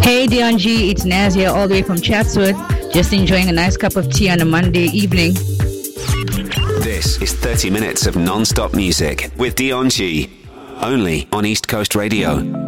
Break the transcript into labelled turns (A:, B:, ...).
A: Hey Dion G, it's Naz here all the way from Chatswood. Just enjoying a nice cup of tea on a Monday evening.
B: This is 30 minutes of non-stop music with Dion G. Only on East Coast Radio.